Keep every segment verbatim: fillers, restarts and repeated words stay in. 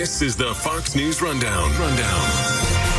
This is the Fox News Rundown. Rundown.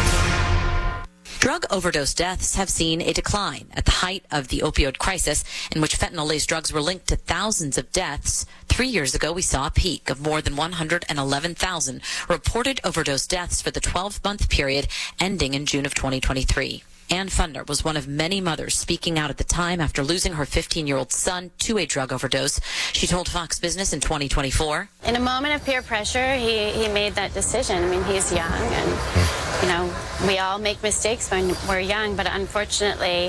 Drug overdose deaths have seen a decline at the height of the opioid crisis, in which fentanyl-laced drugs were linked to thousands of deaths. Three years ago, we saw a peak of more than one hundred eleven thousand reported overdose deaths for the twelve-month period ending in June of twenty twenty-three. Ann Fundner was one of many mothers speaking out at the time after losing her fifteen-year-old son to a drug overdose. She told Fox Business in twenty twenty-four. In a moment of peer pressure, he, he made that decision. I mean, he's young, and, you know, we all make mistakes when we're young, but unfortunately,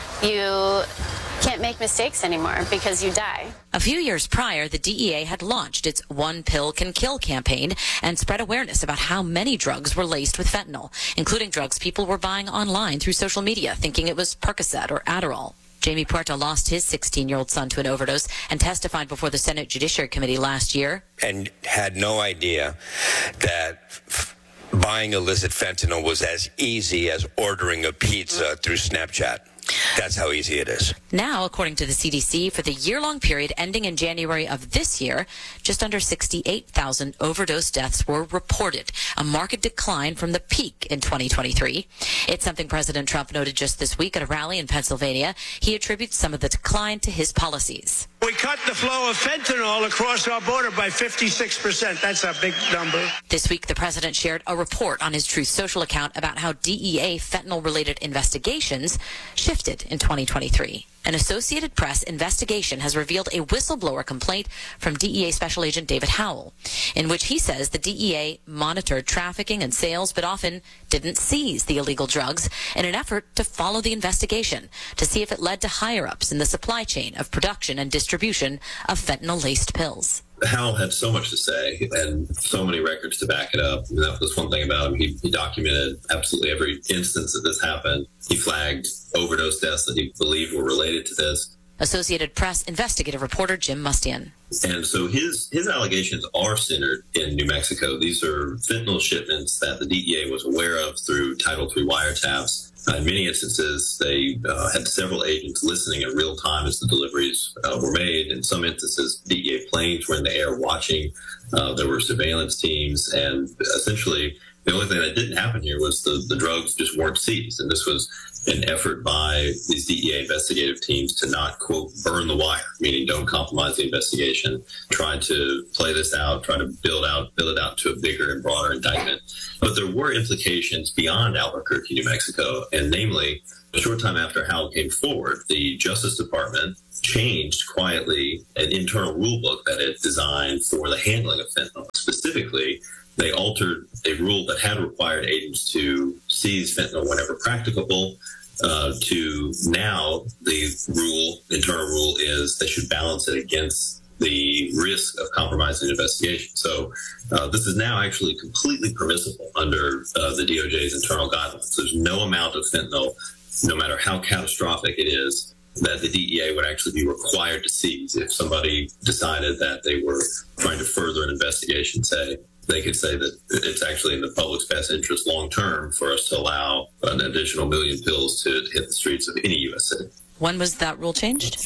you can't make mistakes anymore because you die. A few years prior, the D E A had launched its One Pill Can Kill campaign and spread awareness about how many drugs were laced with fentanyl, including drugs people were buying online through social media, thinking it was Percocet or Adderall. Jamie Puerta lost his sixteen-year-old son to an overdose and testified before the Senate Judiciary Committee last year. And had no idea that f- buying illicit fentanyl was as easy as ordering a pizza through Snapchat. That's how easy it is. Now, according to the C D C, for the year-long period ending in January of this year, just under sixty-eight thousand overdose deaths were reported, a marked decline from the peak in twenty twenty-three. It's something President Trump noted just this week at a rally in Pennsylvania. He attributes some of the decline to his policies. We cut the flow of fentanyl across our border by fifty-six percent. That's a big number. This week, the president shared a report on his Truth Social account about how D E A fentanyl-related investigations shifted in twenty twenty-three. An Associated Press investigation has revealed a whistleblower complaint from D E A Special Agent David Howell, in which he says the D E A monitored trafficking and sales, but often didn't seize the illegal drugs in an effort to follow the investigation to see if it led to higher-ups in the supply chain of production and distribution of fentanyl-laced pills. Howell had so much to say and so many records to back it up. And that was one thing about him. He, he documented absolutely every instance that this happened. He flagged overdose deaths that he believed were related to this. Associated Press investigative reporter Jim Mustian. And so his, his allegations are centered in New Mexico. These are fentanyl shipments that the D E A was aware of through Title three wiretaps. Uh, in many instances, they uh, had several agents listening in real time as the deliveries uh, were made. In some instances, D E A planes were in the air watching. Uh, there were surveillance teams. And essentially, the only thing that didn't happen here was the, the drugs just weren't seized. And this was an effort by these D E A investigative teams to not, quote, burn the wire, meaning don't compromise the investigation, try to play this out, try to build out, build it out to a bigger and broader indictment. But there were implications beyond Albuquerque, New Mexico, and namely, a short time after Howell came forward, the Justice Department changed quietly an internal rule book that it designed for the handling of fentanyl. Specifically, they altered a rule that had required agents to seize fentanyl whenever practicable uh, to now the rule, internal rule is they should balance it against the risk of compromising the investigation. So uh, this is now actually completely permissible under uh, the D O J's internal guidelines. There's no amount of fentanyl, no matter how catastrophic it is, that the D E A would actually be required to seize. If somebody decided that they were trying to further an investigation, say, they could say that it's actually in the public's best interest long term for us to allow an additional million pills to hit the streets of any U S city. When was that rule changed?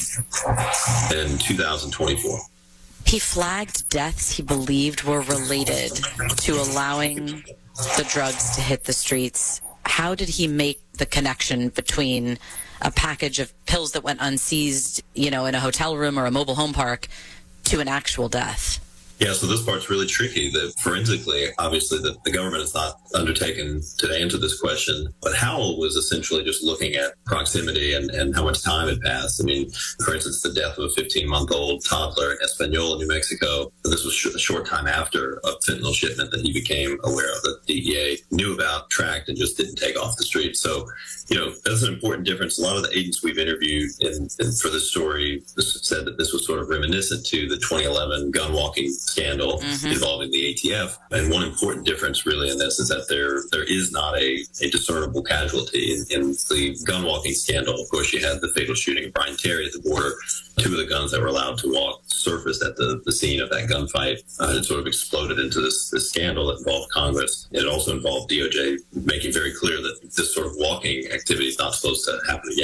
In two thousand twenty-four. He flagged deaths he believed were related to allowing the drugs to hit the streets. How did he make the connection between a package of pills that went unseized, you know, in a hotel room or a mobile home park to an actual death? Yeah, so this part's really tricky. That forensically, obviously, the, the government has not undertaken to answer this question. But Howell was essentially just looking at proximity and, and how much time had passed. I mean, for instance, the death of a fifteen-month-old toddler in Española, New Mexico. This was sh- a short time after a fentanyl shipment that he became aware of, that the D E A knew about, tracked, and just didn't take off the street. So, you know, that's an important difference. A lot of the agents we've interviewed in, in, for this story said that this was sort of reminiscent to the twenty eleven gun walking scandal mm-hmm. involving the A T F. And one important difference really in this is that there there is not a, a discernible casualty. In, in the gun walking scandal, of course, you had the fatal shooting of Brian Terry at the border. Two of the guns that were allowed to walk surfaced at the, the scene of that gunfight. Uh, it sort of exploded into this, this scandal that involved Congress. It also involved D O J making very clear that this sort of walking activity is not supposed to happen again.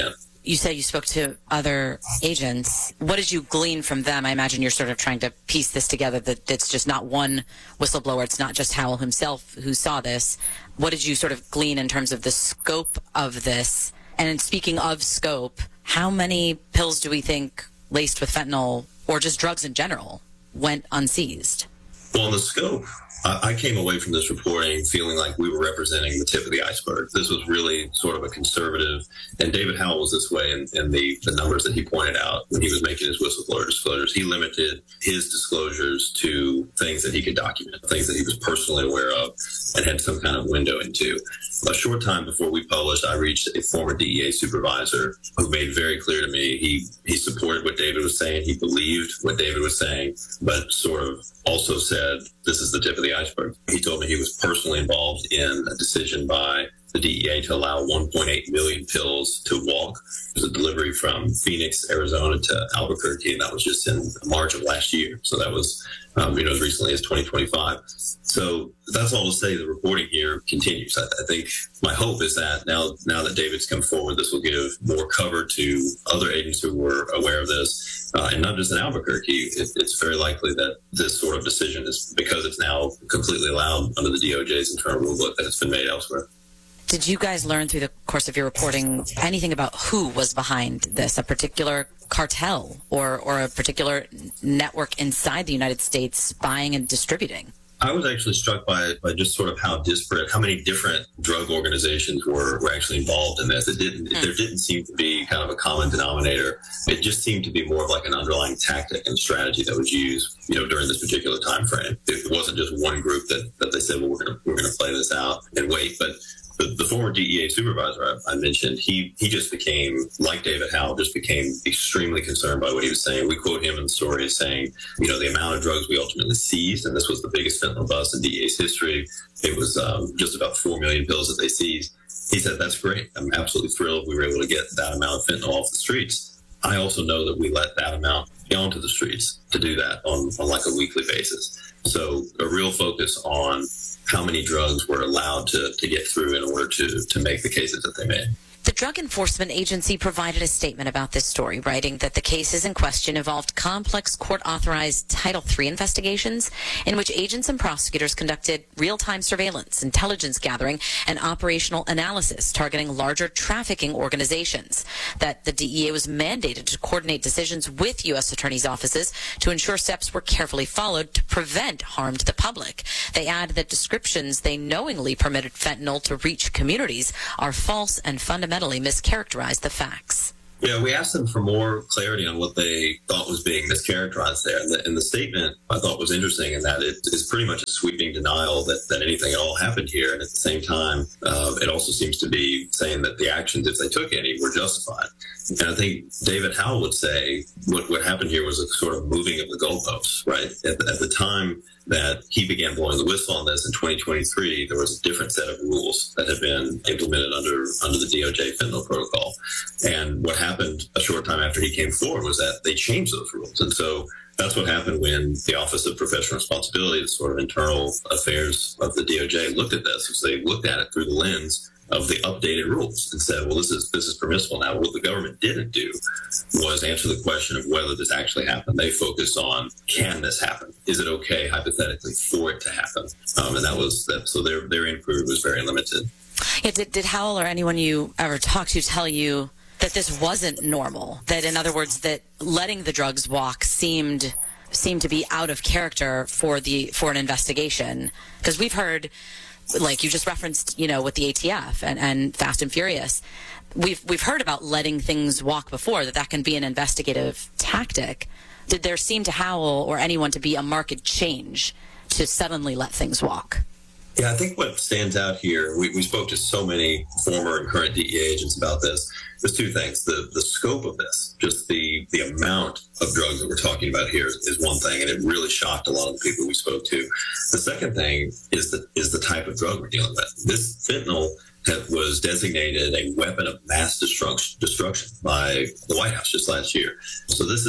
you say you spoke to other agents. What did you glean from them? I imagine you're sort of trying to piece this together, that it's just not one whistleblower. It's not just Howell himself who saw this. What did you sort of glean in terms of the scope of this? And speaking of scope, how many pills do we think laced with fentanyl, or just drugs in general, went unseized? Well, in the scope, I came away from this reporting feeling like we were representing the tip of the iceberg. This was really sort of a conservative, and David Howell was this way in, in the, the numbers that he pointed out when he was making his whistleblower disclosures. He limited his disclosures to things that he could document, things that he was personally aware of and had some kind of window into. A short time before we published, I reached a former D E A supervisor who made very clear to me he, he supported what David was saying. He believed what David was saying, but sort of also said, this is the tip of the iceberg. He told me he was personally involved in a decision by the D E A to allow one point eight million pills to walk. It was a delivery from Phoenix, Arizona to Albuquerque, and that was just in March of last year. So that was, um, you know, as recently as twenty twenty-five. So that's all to say the reporting here continues. I, I think my hope is that now, now that David's come forward, this will give more cover to other agents who were aware of this. Uh, and not just in Albuquerque, it, it's very likely that this sort of decision is, because it's now completely allowed under the D O J's internal rulebook, that it's been made elsewhere. Did you guys learn through the course of your reporting anything about who was behind this, a particular cartel or, or a particular network inside the United States buying and distributing? I was actually struck by, by just sort of how disparate, how many different drug organizations were, were actually involved in this. It didn't, mm. There didn't seem to be kind of a common denominator. It just seemed to be more of like an underlying tactic and strategy that was used, you know, during this particular time frame. It wasn't just one group that, that they said, well, we're going to we're going to play this out and wait. But the, the former D E A supervisor I, I mentioned, he he just became, like David Howell, just became extremely concerned by what he was saying. We quote him in the story as saying, you know, the amount of drugs we ultimately seized, and this was the biggest fentanyl bust in D E A's history. It was um, just about four million pills that they seized. He said, that's great. I'm absolutely thrilled we were able to get that amount of fentanyl off the streets. I also know that we let that amount onto the streets to do that on, on like a weekly basis. So a real focus on how many drugs were allowed to, to get through in order to, to make the cases that they made. The Drug Enforcement Agency provided a statement about this story, writing that the cases in question involved complex court-authorized Title three investigations in which agents and prosecutors conducted real-time surveillance, intelligence gathering, and operational analysis targeting larger trafficking organizations, that the D E A was mandated to coordinate decisions with U S attorneys' offices to ensure steps were carefully followed to prevent harm to the public. They add that descriptions they knowingly permitted fentanyl to reach communities are false and fundamental mischaracterize the facts. Yeah, we asked them for more clarity on what they thought was being mischaracterized there. And the, and the statement I thought was interesting in that it is pretty much a sweeping denial that, that anything at all happened here. And at the same time, uh, it also seems to be saying that the actions, if they took any, were justified. And I think David Howell would say what, what happened here was a sort of moving of the goalposts, right? At the, at the time that he began blowing the whistle on this in twenty twenty-three, there was a different set of rules that had been implemented under under the D O J fentanyl protocol. And what happened a short time after he came forward was that they changed those rules. And so that's what happened when the Office of Professional Responsibility, the sort of internal affairs of the D O J, looked at this. Was they looked at it through the lens of the updated rules and said, well, this is this is permissible now. What the government didn't do was answer the question of whether this actually happened. They focused on, can this happen? Is it okay, hypothetically, for it to happen? Um, and that was that. So their their inquiry was very limited. Yeah, did, did Howell or anyone you ever talked to tell you that this wasn't normal? That, in other words, that letting the drugs walk seemed seemed to be out of character for the for an investigation? Because we've heard, like you just referenced, you know, with the A T F and, and Fast and Furious, we've we've heard about letting things walk before, that that can be an investigative tactic. Did there seem to Howell or anyone to be a marked change to suddenly let things walk? Yeah, I think what stands out here, we, we spoke to so many former and current D E A agents about this. There's two things. The the scope of this, just the, the amount of drugs that we're talking about here is, is one thing, and it really shocked a lot of the people we spoke to. The second thing is the, is the type of drug we're dealing with. This fentanyl have, was designated a weapon of mass destruction, destruction by the White House just last year. So this is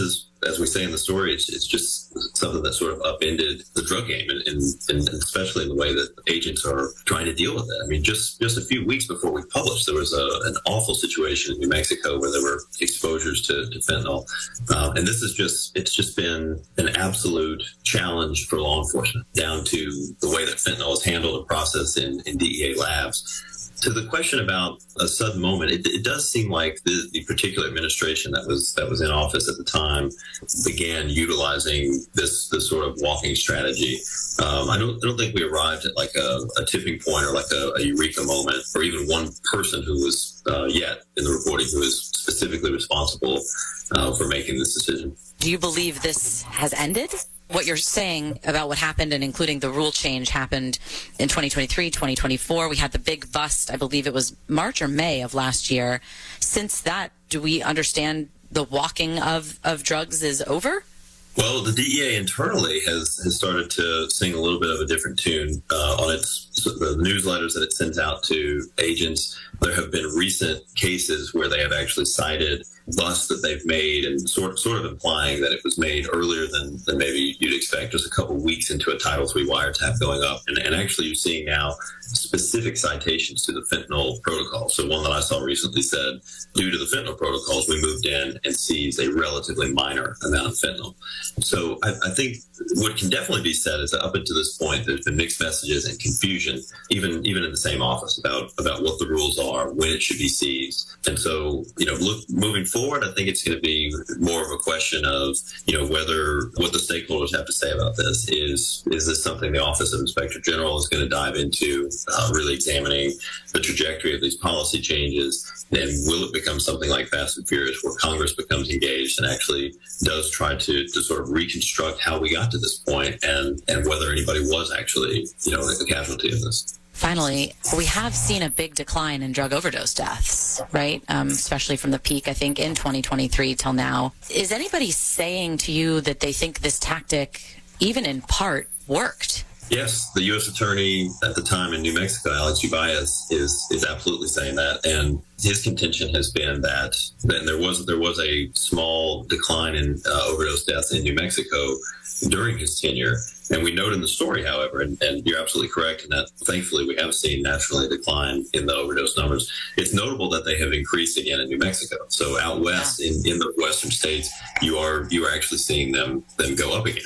as we say in the story, it's, it's just something that sort of upended the drug game, and, and, and especially in the way that agents are trying to deal with it. I mean, just, just a few weeks before we published, there was a, an awful situation in New Mexico where there were exposures to, to fentanyl. Um, and this is just, it's just been an absolute challenge for law enforcement, down to the way that fentanyl is handled and processed in, in D E A labs. To the question about a sudden moment, it, it does seem like the, the particular administration that was that was in office at the time began utilizing this this sort of walking strategy. Um, I don't I don't think we arrived at like a, a tipping point or like a, a eureka moment, or even one person who was uh, yet in the reporting who is specifically responsible uh, for making this decision. Do you believe this has ended? What you're saying about what happened, and including the rule change, happened in twenty twenty-three, twenty twenty-four. We had the big bust, I believe it was March or May of last year. Since that, do we understand the walking of, of drugs is over? Well, the D E A internally has, has started to sing a little bit of a different tune uh, on its the newsletters that it sends out to agents. There have been recent cases where they have actually cited busts that they've made, and sort sort of implying that it was made earlier than, than maybe you'd expect, just a couple weeks into a Title three wiretap going up. And, and actually, you're seeing now specific citations to the fentanyl protocol. So one that I saw recently said, due to the fentanyl protocols, we moved in and seized a relatively minor amount of fentanyl. So I, I think what can definitely be said is that up until this point, there's been mixed messages and confusion, even even in the same office, about about what the rules are, when it should be seized. And so, you know, look, moving forward, I think it's going to be more of a question of, you know, whether what the stakeholders have to say about this is, is this something the Office of Inspector General is going to dive into, uh, really examining the trajectory of these policy changes, and will it become something like Fast and Furious, where Congress becomes engaged and actually does try to, to sort of reconstruct how we got to this point, and, and whether anybody was actually, you know, a casualty of this. Finally, we have seen a big decline in drug overdose deaths, right? Um, especially from the peak, I think, in twenty twenty-three till now. Is anybody saying to you that they think this tactic, even in part, worked? Yes, the U S attorney at the time in New Mexico, Alex Ubaez, is is absolutely saying that, and his contention has been that then there was there was a small decline in uh, overdose deaths in New Mexico during his tenure. And we note in the story, however, and, and you're absolutely correct in that, thankfully, we have seen nationally a decline in the overdose numbers. It's notable that they have increased again in New Mexico. So out west, yeah. in, in the western states, you are you are actually seeing them them go up again.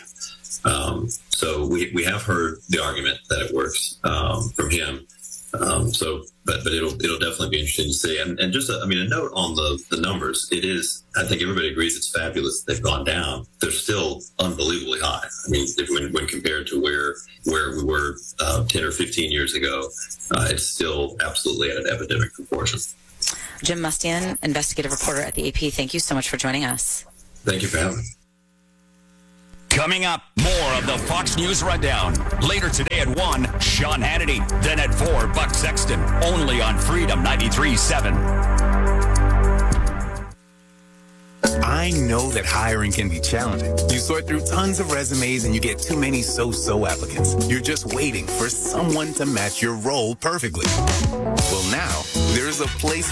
Um, so we we have heard the argument that it works um, from him. Um, so, but but it'll it'll definitely be interesting to see. And, and just a, I mean, a note on the, the numbers. It is, I think everybody agrees it's fabulous they've gone down. They're still unbelievably high. I mean, if, when when compared to where where we were uh, ten or fifteen years ago, uh, it's still absolutely at an epidemic proportion. Jim Mustian, investigative reporter at the A P. Thank you so much for joining us. Thank you for having me. Coming up, more of the Fox News Rundown. Later today at one, Sean Hannity. Then at four, Buck Sexton. Only on Freedom ninety-three point seven. I know that hiring can be challenging. You sort through tons of resumes and you get too many so-so applicants. You're just waiting for someone to match your role perfectly. Well, now, there's a place